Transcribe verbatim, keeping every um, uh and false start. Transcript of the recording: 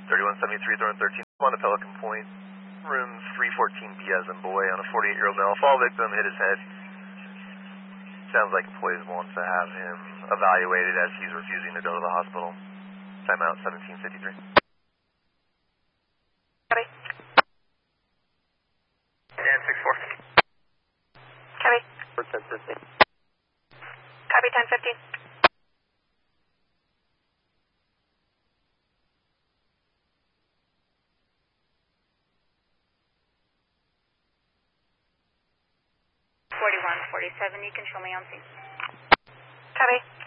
thirty-one seventy-three, throwing thirteen on to Pelican Point. Room three fourteen B as in boy on a forty-eight-year-old male. Fall victim hit his head. Sounds like employees wants to have him evaluated as he's refusing to go to the hospital. Timeout seventeen fifty-three. Copy. And six four. Copy. For ten fifteen. Copy ten fifteen. forty-one forty-seven, you can show me on scene. Copy.